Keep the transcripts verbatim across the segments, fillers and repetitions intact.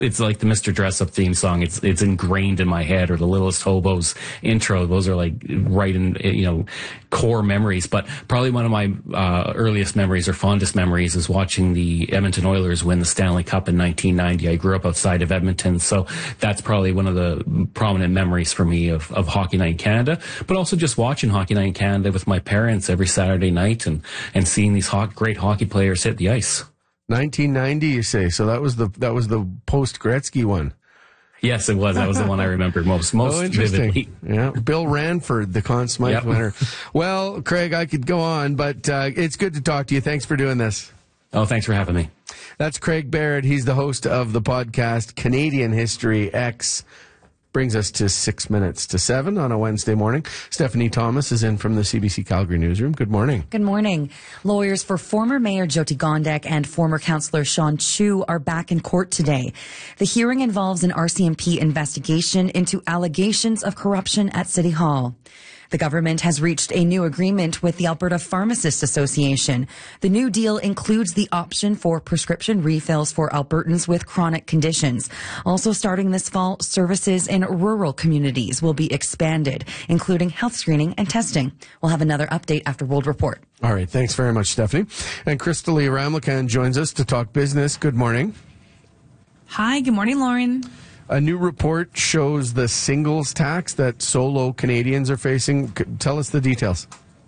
it's like the Mister Dress-Up theme song. It's it's ingrained in my head, or the Littlest Hobos intro. Those are like right in, you know, core memories. But probably one of my uh, earliest memories or fondest memories is watching the Edmonton Oilers win the Stanley Cup in nineteen ninety. I grew up outside of Edmonton, so that's probably one of the prominent memories for me of, of Hockey Night in Canada. But also just watching Hockey Night in Canada with my parents every Saturday night, and, and seeing these ho- great hockey players hit the ice. nineteen ninety, you say? So that was the that was the post Gretzky one. Yes, it was. That was the one I remember most most oh, interesting. vividly. Yeah, Bill Ranford, the Conn Smythe Yep. winner. Well, Craig, I could go on, but uh, it's good to talk to you. Thanks for doing this. Oh, thanks for having me. That's Craig Barrett. He's the host of the podcast Canadian History X. Brings us to six minutes to seven on a Wednesday morning. Stephanie Thomas is in from the C B C Calgary newsroom. Good morning. Good morning. Lawyers for former Mayor Jyoti Gondek and former councillor Sean Chu are back in court today. The hearing involves an R C M P investigation into allegations of corruption at City Hall. The government has reached a new agreement with the Alberta Pharmacists Association. The new deal includes the option for prescription refills for Albertans with chronic conditions. Also starting this fall, services in rural communities will be expanded, including health screening and testing. We'll have another update after World Report. All right. Thanks very much, Stephanie. And Crystalia Ramlakan joins us to talk business. Good morning. Hi. Good morning, Lauren. A new report shows the singles tax that solo Canadians are facing. Tell us the details.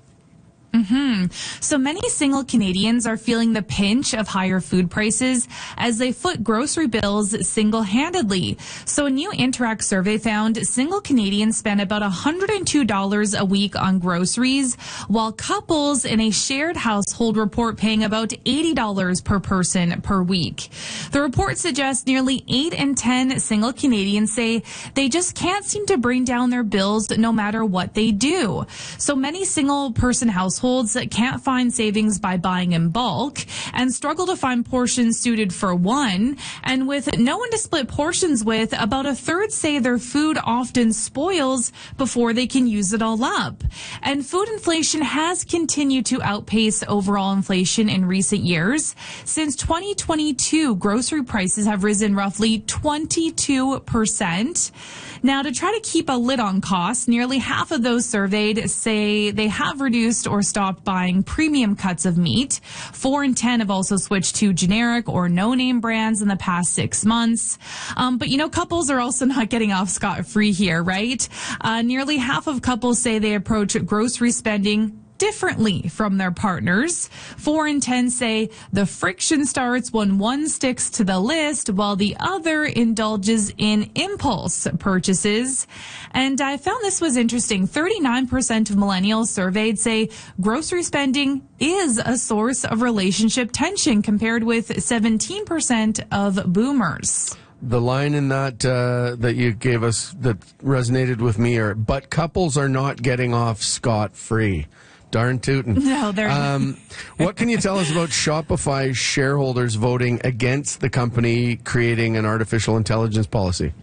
Mm-hmm. So many single Canadians are feeling the pinch of higher food prices as they foot grocery bills single-handedly. So a new Interact survey found single Canadians spend about one hundred two dollars a week on groceries, while couples in a shared household report paying about eighty dollars per person per week. The report suggests nearly eight in ten single Canadians say they just can't seem to bring down their bills no matter what they do. So many single-person households that can't find savings by buying in bulk and struggle to find portions suited for one. And with no one to split portions with, about a third say their food often spoils before they can use it all up. And food inflation has continued to outpace overall inflation in recent years. Since twenty twenty-two, grocery prices have risen roughly twenty-two percent. Now, to try to keep a lid on costs, nearly half of those surveyed say they have reduced or stopped buying premium cuts of meat. Four in ten have also switched to generic or no-name brands in the past six months. Um, but, you know, couples are also not getting off scot-free here, right? Uh, nearly half of couples say they approach grocery spending differently from their partners. Four in ten say the friction starts when one sticks to the list while the other indulges in impulse purchases. And I found this was interesting. thirty-nine percent of millennials surveyed say grocery spending is a source of relationship tension compared with seventeen percent of boomers. The line in that uh, that you gave us that resonated with me are, but couples are not getting off scot-free. Darn tootin'. No, they're um, what can you tell us about Shopify shareholders voting against the company creating an artificial intelligence policy?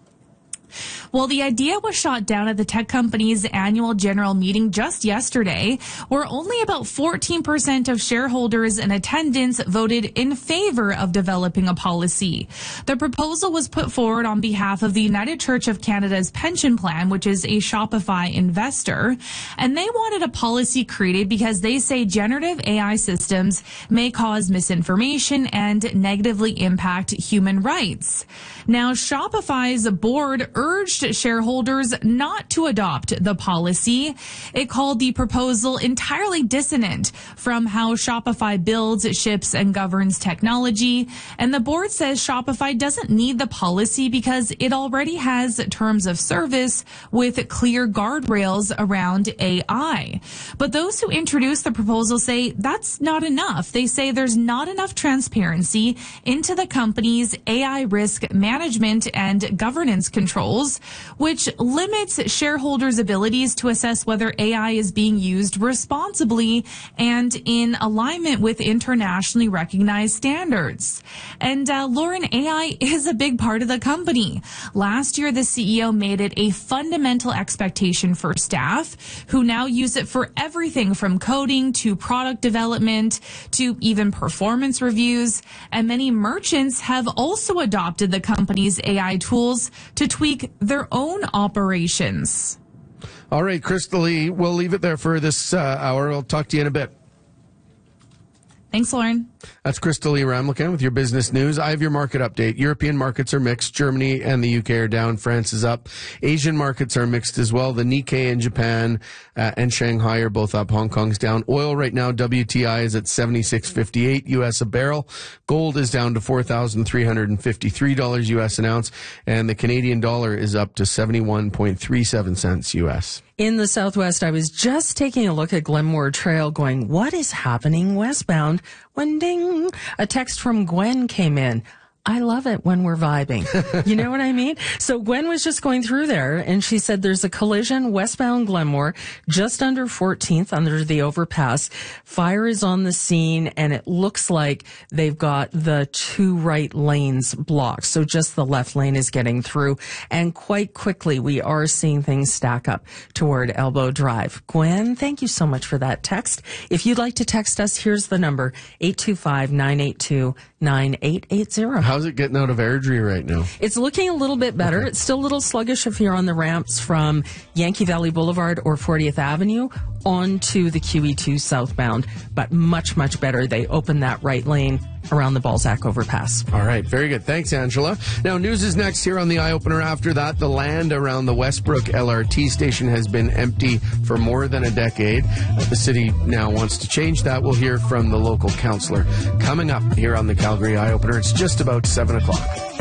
Well, the idea was shot down at the tech company's annual general meeting just yesterday, where only about fourteen percent of shareholders in attendance voted in favor of developing a policy. The proposal was put forward on behalf of the United Church of Canada's pension plan, which is a Shopify investor, and they wanted a policy created because they say generative A I systems may cause misinformation and negatively impact human rights. Now, Shopify's board urged shareholders not to adopt the policy. It called the proposal entirely dissonant from how Shopify builds, ships, and governs technology. And the board says Shopify doesn't need the policy because it already has terms of service with clear guardrails around A I. But those who introduced the proposal say that's not enough. They say there's not enough transparency into the company's A I risk management and governance controls. which limits shareholders' abilities to assess whether A I is being used responsibly and in alignment with internationally recognized standards. And uh, Lauren, A I is a big part of the company. Last year, the C E O made it a fundamental expectation for staff who now use it for everything from coding to product development to even performance reviews. And many merchants have also adopted the company's A I tools to tweak their own operations. All right, Crystal Lee, we'll leave it there for this uh, hour. I'll talk to you in a bit. Thanks, Lauren. That's Crystal Lee Ramlican with your business news. I have your market update. European markets are mixed. Germany and the U K are down. France is up. Asian markets are mixed as well. The Nikkei in Japan uh, and Shanghai are both up. Hong Kong's down. Oil right now, W T I is at seventy-six fifty-eight U S a barrel. Gold is down to four thousand three hundred fifty-three dollars U S an ounce. And the Canadian dollar is up to seventy-one point three seven cents U S. In the Southwest, I was just taking a look at Glenmore Trail going, what is happening westbound? When ding, a text from Gwen came in. I love it when we're vibing. You know what I mean? So Gwen was just going through there and she said there's a collision westbound Glenmore just under fourteenth under the overpass. Fire is on the scene and it looks like they've got the two right lanes blocked. So just the left lane is getting through. And quite quickly, we are seeing things stack up toward Elbow Drive. Gwen, thank you so much for that text. If you'd like to text us, here's the number, eight two five, nine eight two, nine eight eight zero. How's it getting out of Airdrie right now? It's looking a little bit better. Okay. It's still a little sluggish if you're on the ramps from Yankee Valley Boulevard or fortieth Avenue onto the Q E two southbound, but much, much better. They opened that right lane around the Balzac overpass. All right, very good. Thanks, Angela. Now, news is next here on the Eye Opener. After that, the land around the Westbrook L R T station has been empty for more than a decade. The city now wants to change that. We'll hear from the local councillor coming up here on the Calgary Eye Opener. It's just about seven o'clock.